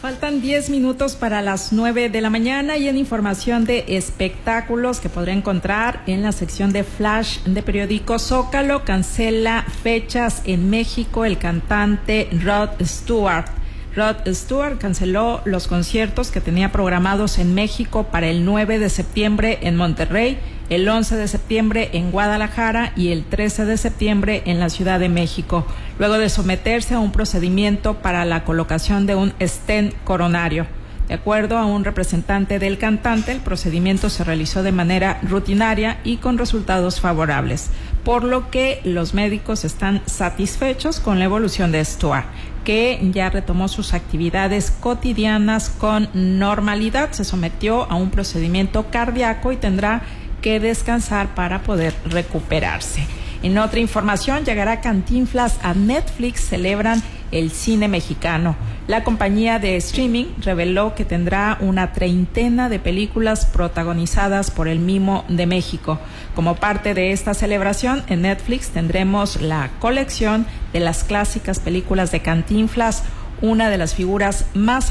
Faltan 10 minutos para las 9 de la mañana y en información de espectáculos que podrá encontrar en la sección de Flash de periódico Zócalo, cancela fechas en México el cantante Rod Stewart. Rod Stewart canceló los conciertos que tenía programados en México para el 9 de septiembre en Monterrey, el 11 de septiembre en Guadalajara y el 13 de septiembre en la Ciudad de México, luego de someterse a un procedimiento para la colocación de un stent coronario. De acuerdo a un representante del cantante, el procedimiento se realizó de manera rutinaria y con resultados favorables, por lo que los médicos están satisfechos con la evolución de Stewart, que ya retomó sus actividades cotidianas con normalidad. Se sometió a un procedimiento cardíaco y tendrá que descansar para poder recuperarse. En otra información, llegará Cantinflas a Netflix, celebran el cine mexicano. La compañía de streaming reveló que tendrá una treintena de películas protagonizadas por el Mimo de México. Como parte de esta celebración, en Netflix tendremos la colección de las clásicas películas de Cantinflas, una de las figuras más